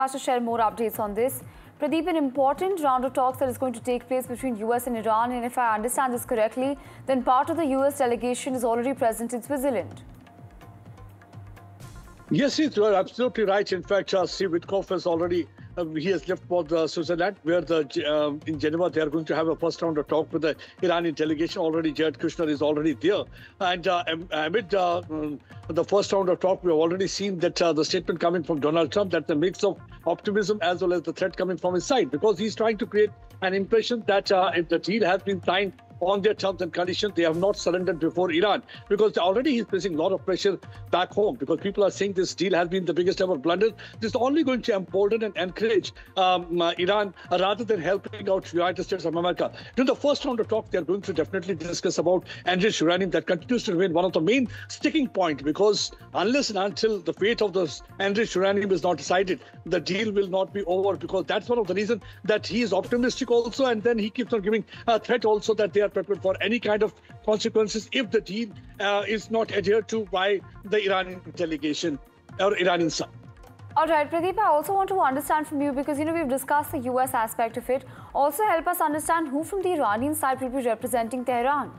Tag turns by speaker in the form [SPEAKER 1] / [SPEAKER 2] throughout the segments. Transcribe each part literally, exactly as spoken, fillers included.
[SPEAKER 1] To share more updates on this. Pradeep, an important round of talks that is going to take place between U S and Iran, and if I understand this correctly, then part of the U S delegation is already present in Switzerland.
[SPEAKER 2] Yes, you are absolutely right. In fact, uh, Steve Witkoff has already uh, he has left for the Switzerland, where the uh, in Geneva they are going to have a first round of talk with the Iranian delegation. Already, Jared Kushner is already there, and uh, amid uh, um, the first round of talk, we have already seen that uh, the statement coming from Donald Trump, that's a mix of optimism as well as the threat coming from his side, because he's trying to create an impression that uh, if the deal has been signed on their terms and conditions, they have not surrendered before Iran, because already he's facing a lot of pressure back home, because people are saying this deal has been the biggest ever blunder. This is only going to embolden and encourage um, uh, Iran uh, rather than helping out the United States of America. In the first round of talk, they're going to definitely discuss about enriched uranium. That continues to remain one of the main sticking points, because unless and until the fate of this enriched uranium is not decided, the deal will not be over, because that's one of the reasons that he is optimistic also, and then he keeps on giving a threat also that they are prepared for any kind of consequences if the deal uh, is not adhered to by the Iranian delegation or Iranian side.
[SPEAKER 1] All right, Pradeep, I also want to understand from you, because, you know, we've discussed the U S aspect of it. Also help us understand who from the Iranian side will be representing Tehran.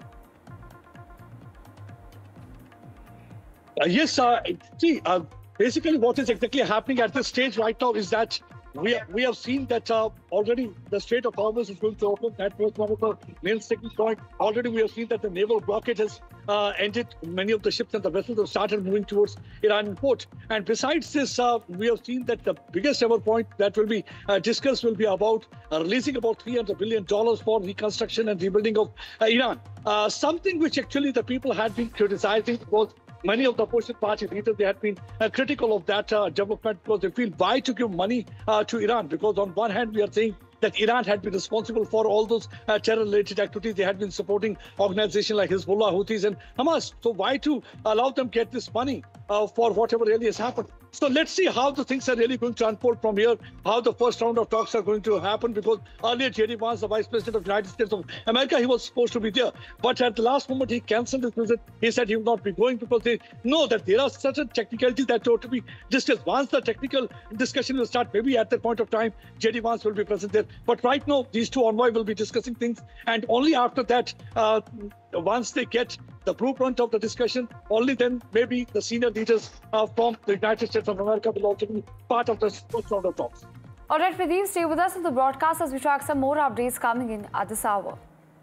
[SPEAKER 2] Uh, yes, uh, see, uh, basically what is exactly happening at this stage right now is that We, we have seen that uh, already the Strait of Hormuz is going to open. That was one of the main sticking points. Already we have seen that the naval blockade has uh, ended. Many of the ships and the vessels have started moving towards Iranian port. And besides this, uh, we have seen that the biggest ever point that will be uh, discussed will be about uh, releasing about three hundred billion dollars for reconstruction and rebuilding of uh, Iran. Uh, something which actually the people had been criticizing was many of the opposition party leaders, they had been uh, critical of that uh, development, because they feel why to give money uh, to Iran, because on one hand we are saying that Iran had been responsible for all those uh, terror-related activities. They had been supporting organizations like Hezbollah, Houthis and Hamas. So why to allow them get this money uh, for whatever really has happened? So let's see how the things are really going to unfold from here, how the first round of talks are going to happen, because earlier J D Vance, the Vice President of the United States of America, he was supposed to be there. But at the last moment, he cancelled his visit. He said he would not be going, because they know that there are certain technicalities that are to be discussed. Once the technical discussion will start, maybe at that point of time, J D Vance will be present there. But right now, these two envoys will be discussing things. And only after that, uh, once they get the blueprint of the discussion, only then maybe the senior leaders uh, from the United States of America will also be part of the first round of talks.
[SPEAKER 1] All right, Pradeep, stay with us on the broadcast as we track some more updates coming in at this hour.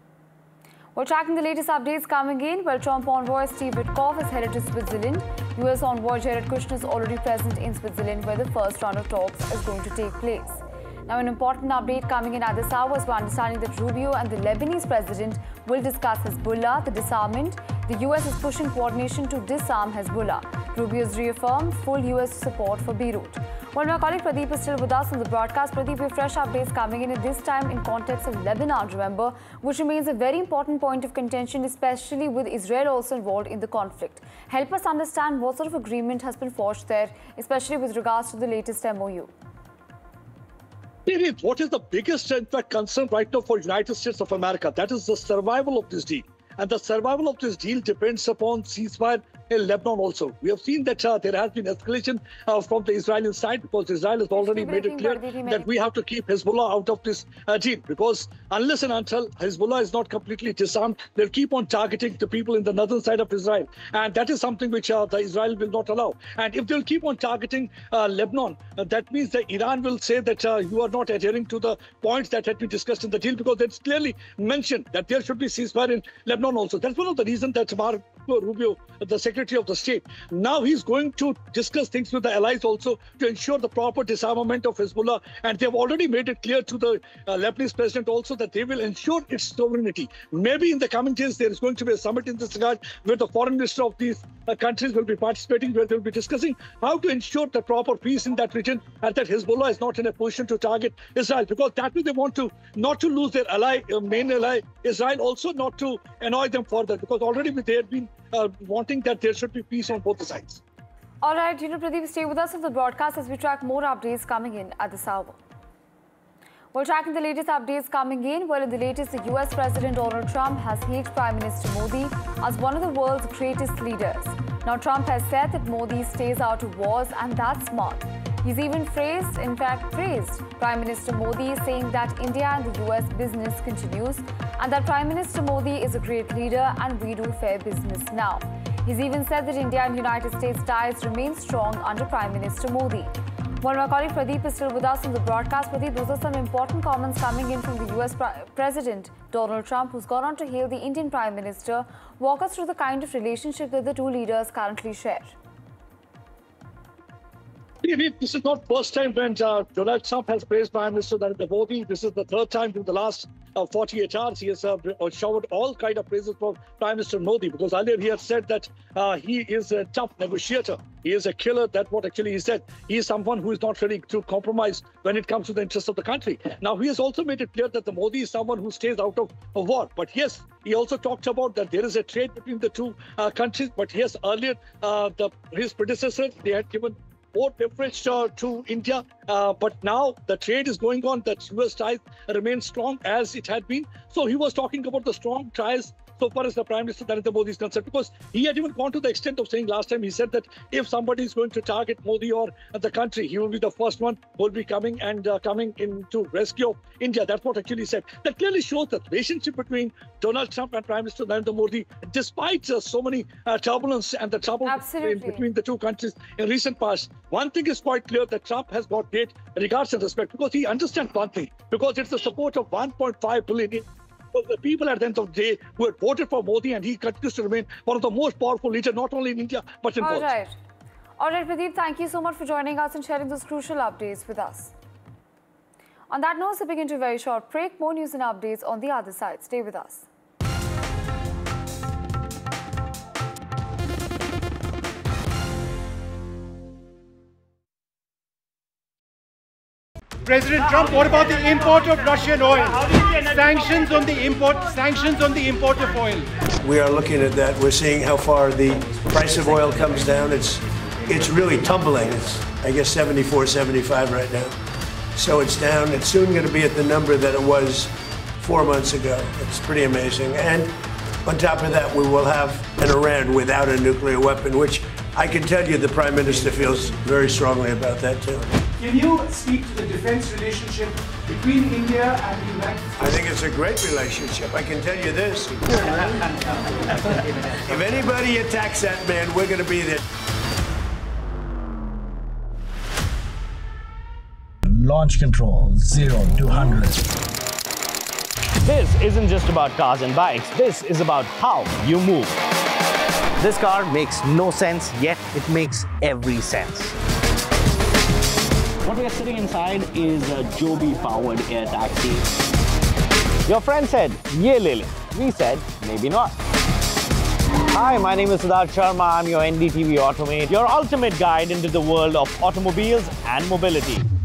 [SPEAKER 1] We're tracking the latest updates coming in. Well, Trump envoy Steve Witkoff is headed to Switzerland. U S envoy Jared Kushner is already present in Switzerland, where the first round of talks is going to take place. Now, an important update coming in at this hour is we're understanding that Rubio and the Lebanese president will discuss Hezbollah, the disarmament. The U S is pushing coordination to disarm Hezbollah. Rubio has reaffirmed full U S support for Beirut. Well, my colleague Pradeep is still with us on the broadcast. Pradeep, we have fresh updates coming in at this time in context of Lebanon, remember, which remains a very important point of contention, especially with Israel also involved in the conflict. Help us understand what sort of agreement has been forged there, especially with regards to the latest M O U.
[SPEAKER 2] What is the biggest, in fact, concern right now for the United States of America? That is the survival of this deal. And the survival of this deal depends upon ceasefire in Lebanon also. We have seen that uh, there has been escalation uh, from the Israeli side, because Israel has already made it clear that we have to keep Hezbollah out of this uh, deal, because unless and until Hezbollah is not completely disarmed, they'll keep on targeting the people in the northern side of Israel. And that is something which uh, the Israel will not allow. And if they'll keep on targeting uh, Lebanon, uh, that means that Iran will say that uh, you are not adhering to the points that had been discussed in the deal, because it's clearly mentioned that there should be ceasefire in Lebanon also. That's one of the reasons that Marco Rubio, the Secretary of the State, now he's going to discuss things with the allies also to ensure the proper disarmament of Hezbollah. And they've already made it clear to the uh, Lebanese president also that they will ensure its sovereignty. Maybe in the coming days, there is going to be a summit in this regard where the foreign minister of these uh, countries will be participating, where they'll be discussing how to ensure the proper peace in that region, and that Hezbollah is not in a position to target Israel, because that way they want to not to lose their ally, uh, main ally, Israel, also not to annoy them further, because already they had been uh, wanting that there should be peace on both the sides.
[SPEAKER 1] All right, you know, Pradeep, stay with us on the broadcast as we track more updates coming in at this hour. We're tracking the latest updates coming in. Well, in the latest, the U S President Donald Trump has hailed Prime Minister Modi as one of the world's greatest leaders. Now, Trump has said that Modi stays out of wars, and that's smart. He's even praised, in fact praised, Prime Minister Modi, saying that India and the U S business continues and that Prime Minister Modi is a great leader and we do fair business now. He's even said that India and United States ties remain strong under Prime Minister Modi. Well, my colleague Pradeep is still with us on the broadcast. Pradeep, those are some important comments coming in from the U S President Donald Trump, who's gone on to hail the Indian Prime Minister. Walk us through the kind of relationship that the two leaders currently share.
[SPEAKER 2] This is not first time when uh, Donald Trump has praised Prime Minister Narendra Modi. This is the third time in the last uh, forty-eight hours he has uh, showered all kind of praises for Prime Minister Modi, because earlier he had said that uh, he is a tough negotiator. He is a killer. That's what actually he said. He is someone who is not ready to compromise when it comes to the interests of the country. Now, he has also made it clear that the Modi is someone who stays out of a war. But yes, he also talked about that there is a trade between the two uh, countries. But yes, earlier, uh, the, his predecessors, they had given more leverage uh, to India, uh, but now the trade is going on, that U S ties remain strong as it had been. So he was talking about the strong ties so far as the Prime Minister Narendra Modi is concerned, because he had even gone to the extent of saying last time, he said that if somebody is going to target Modi or the country, he will be the first one who will be coming and uh, coming in to rescue India. That's what actually he said. That clearly shows the relationship between Donald Trump and Prime Minister Narendra Modi, despite uh, so many uh, turbulence and the trouble in, between the two countries in recent past. One thing is quite clear, that Trump has got great regards and respect, because he understands one thing, because it's the support of one point five billion the people at the end of the day who had voted for Modi, and he continues to remain one of the most powerful leaders, not only in India, but in the world.
[SPEAKER 1] All right. All right, Pradeep, thank you so much for joining us and sharing those crucial updates with us. On that note, we begin to a very short break. More news and updates on the other side. Stay with us.
[SPEAKER 3] President Trump, what about the import of Russian oil? Sanctions on the import, sanctions on the import of oil.
[SPEAKER 4] We are looking at that. We're seeing how far the price of oil comes down. It's it's really tumbling. It's, I guess, seventy-four, seventy-five right now. So it's down. It's soon going to be at the number that it was four months ago. It's pretty amazing. And on top of that, we will have an Iran without a nuclear weapon, which I can tell you the Prime Minister feels very strongly about that, too.
[SPEAKER 3] Can you speak to the defense relationship between India and the United States?
[SPEAKER 4] I think it's a great relationship. I can tell you this. If anybody attacks that man, we're going to be there.
[SPEAKER 5] Launch control, zero to one hundred.
[SPEAKER 6] This isn't just about cars and bikes. This is about how you move. This car makes no sense, yet it makes every sense. What we are sitting inside is a Joby-powered air taxi. Your friend said, "Ye le le." We said, maybe not. Hi, my name is Siddharth Sharma. I'm your N D T V Automate, your ultimate guide into the world of automobiles and mobility.